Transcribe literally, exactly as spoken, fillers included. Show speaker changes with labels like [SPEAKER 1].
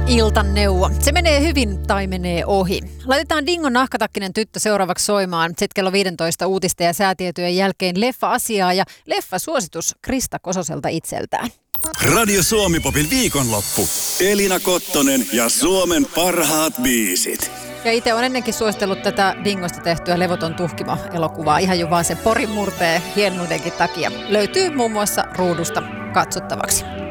[SPEAKER 1] Iltaneuvo. Se menee hyvin tai menee ohi. Laitetaan Dingon nahkatakkinen tyttö seuraavaksi soimaan. Sitten kello viisitoista uutista ja säätietojen jälkeen leffa-asiaa ja leffa-suositus Krista Kososelta itseltään.
[SPEAKER 2] Radio Suomi-popin viikonloppu. Elina Kottonen ja Suomen parhaat biisit.
[SPEAKER 1] Ja itse olen ennenkin suositellut tätä Dingosta tehtyä Levoton tuhkimo-elokuvaa ihan jo vaan sen porin murteen hienoudenkin takia. Löytyy muun muassa ruudusta katsottavaksi.